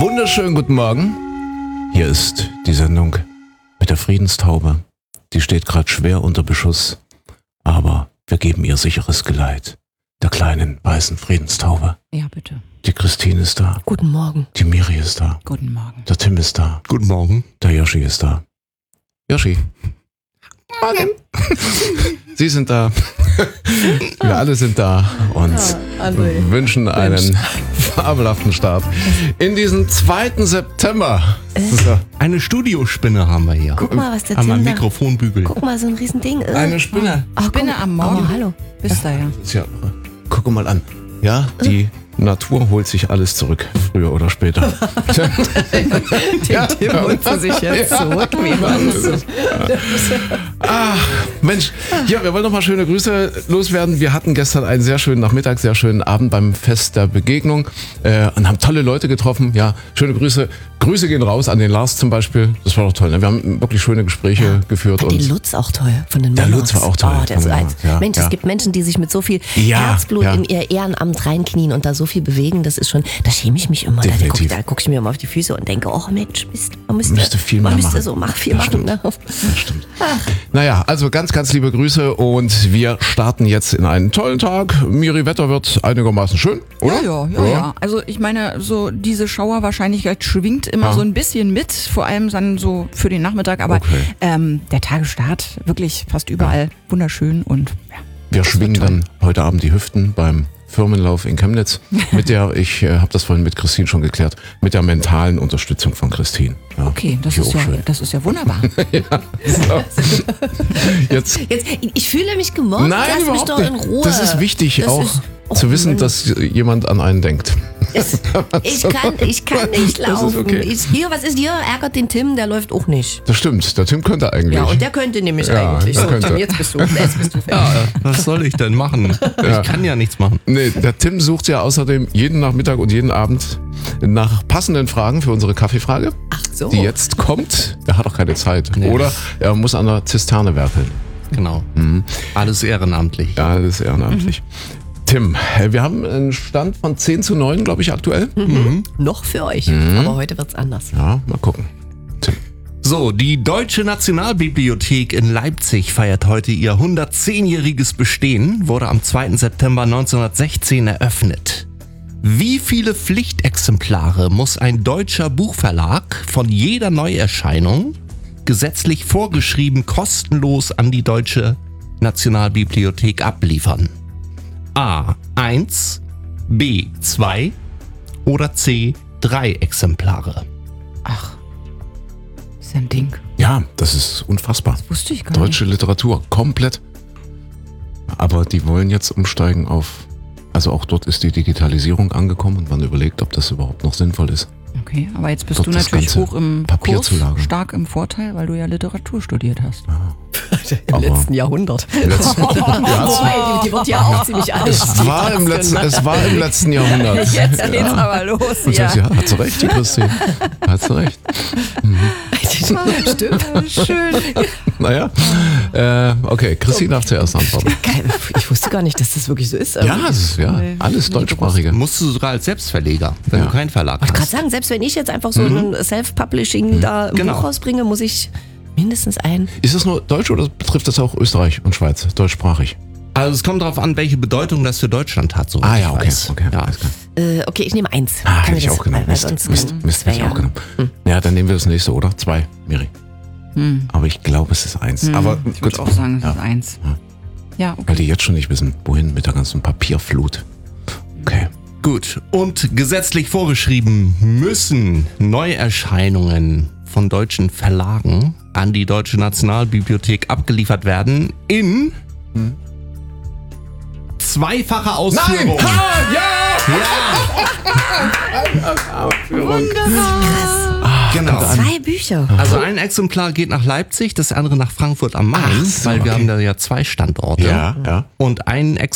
Wunderschönen guten Morgen. Hier ist die Sendung mit der Friedenstaube. Die steht gerade schwer unter Beschuss, aber wir geben ihr sicheres Geleit. Der kleinen weißen Friedenstaube. Ja, bitte. Die Christine ist da. Guten Morgen. Die Miri ist da. Guten Morgen. Der Tim ist da. Guten Morgen. Der Yoshi ist da. Yoshi. Morgen. Sie sind da. Wir alle sind da und wünschen einen fabelhaften Start in diesen 2. September. So. Eine Studiospinne haben wir hier. Guck mal, was der An Tim meinem da... Mikrofonbügel. Guck mal, so ein Riesending. Eine Spinne. Ach, Spinne guck. am Morgen. Oh, hallo. Bist du ja. Ja, guck mal an. Ja, die Natur holt sich alles zurück, früher oder später. Tim holt sie sich jetzt zurück. Wie war das? Mensch, ja, wir wollen noch mal schöne Grüße loswerden. Wir hatten gestern einen sehr schönen Nachmittag, sehr schönen Abend beim Fest der Begegnung und haben tolle Leute getroffen. Ja, schöne Grüße. Grüße gehen raus an den Lars zum Beispiel. Das war doch toll. Ne? Wir haben wirklich schöne Gespräche geführt. Den Lutz auch toll von den Der Monarchs. Lutz war auch toll. Oh, der ist eins. Ja, Mensch, ja. es gibt Menschen, die sich mit so viel Ja, Herzblut ja. in ihr Ehrenamt reinknien und da so viel bewegen. Das ist schon, da schäme ich mich immer. Definitiv. Da guck ich mir immer auf die Füße und denke, oh Mensch, Mist, man Müsste müsste viel mehr man müsste machen. so viel Das machen. Ne? Das stimmt. Naja, also ganz, ganz liebe Grüße und wir starten jetzt in einen tollen Tag. Miri, Wetter wird einigermaßen schön, oder? Ja. Also ich meine, so diese Schauerwahrscheinlichkeit schwingt immer so ein bisschen mit, vor allem dann so für den Nachmittag, aber Okay. der Tagesstart wirklich fast überall wunderschön und ja. Wir schwingen dann heute Abend die Hüften beim Firmenlauf in Chemnitz mit der, ich habe das vorhin mit Christine schon geklärt, mit der mentalen Unterstützung von Christine. Ja, Okay, das die ist, auch ja, schön. das ist ja wunderbar. So. Jetzt, Jetzt, ich fühle mich gemobbt. nein, Lass mich überhaupt doch nicht. in Ruhe. Das ist wichtig Das auch ist- zu wissen, Mann. dass jemand an einen denkt. Ich kann nicht Das ist laufen. okay. Was ist hier? Ärgert den Tim, der läuft auch nicht. Das stimmt, der Tim könnte eigentlich. Ja, und der könnte nämlich Ja, eigentlich. der So, könnte. Tim, jetzt bist du fertig. Was soll ich denn machen? Ich kann ja nichts machen. Nee, der Tim sucht ja außerdem jeden Nachmittag und jeden Abend nach passenden Fragen für unsere Kaffeefrage, So. die jetzt kommt. Der hat doch keine Zeit. Nee. Oder er muss an der Zisterne werkeln. Genau. Alles ehrenamtlich. Ja, das ist ehrenamtlich. Tim, wir haben einen Stand von 10:9, glaube ich, aktuell. Noch für euch. Aber heute wird's anders. Ja, mal gucken. Tim. So, die Deutsche Nationalbibliothek in Leipzig feiert heute ihr 110-jähriges Bestehen, wurde am 2. September 1916 eröffnet. Wie viele Pflichtexemplare muss ein deutscher Buchverlag von jeder Neuerscheinung gesetzlich vorgeschrieben kostenlos an die Deutsche Nationalbibliothek abliefern? A. 1, B. 2 oder C. 3 Exemplare? Ach, ist ja ein Ding. Ja, das ist unfassbar. Wusste ich gar nicht. Deutsche Literatur, komplett. Aber die wollen jetzt umsteigen auf... Also auch dort ist die Digitalisierung angekommen und man überlegt, ob das überhaupt noch sinnvoll ist. Okay, aber jetzt bist Dort du das natürlich ganze hoch im Papier Kurs, zu lagern. stark im Vorteil, weil du ja Literatur studiert hast. Im Aber- letzten Jahrhundert. Ja, Die wird ja auch ziemlich alt. es war im letzten Jahrhundert. Jetzt geht's aber los. Und sagst, ja, hat sie recht, die Christine. Hat sie recht. Stimmt. Schön. Naja, okay, Christine darf zuerst antworten. Geil. Ich wusste gar nicht, dass das wirklich so ist. Ja, es ist ja alles deutschsprachige. Musst du sogar als Selbstverleger, wenn Ja. du keinen Verlag Ich wollte gerade hast. sagen, selbst wenn ich jetzt einfach so ein Self-Publishing da im Genau. Buch rausbringe, muss ich mindestens ein. Ist das nur Deutsch oder betrifft das auch Österreich und Schweiz? Deutschsprachig. Also es kommt darauf an, welche Bedeutung das für Deutschland hat. So Ah ich ja, okay. weiß. Okay, Ja. alles klar. Okay, ich nehme 1. Hätte ich auch genommen. Weil Mist, sonst, Mist, das hätte ich wär auch genommen. Ja, dann nehmen wir das nächste, oder? 2, Miri. Aber ich glaube, es ist 1. Aber Ich würde auch sagen, es ist 1. Ja, okay. weil die jetzt schon nicht wissen, wohin mit der ganzen Papierflut. Okay. Gut, und gesetzlich vorgeschrieben müssen Neuerscheinungen von deutschen Verlagen an die Deutsche Nationalbibliothek abgeliefert werden in zweifacher Ausführung. Genau. 2 Bücher. Also ein Exemplar geht nach Leipzig, das andere nach Frankfurt am Main, Ach so, weil wir okay. haben da ja 2 Standorte. Ja. Und ein